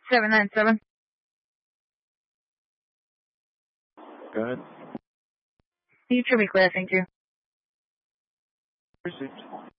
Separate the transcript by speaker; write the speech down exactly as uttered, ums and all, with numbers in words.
Speaker 1: seven nine seven.
Speaker 2: Go ahead.
Speaker 1: You should be clear, thank you.
Speaker 2: Received.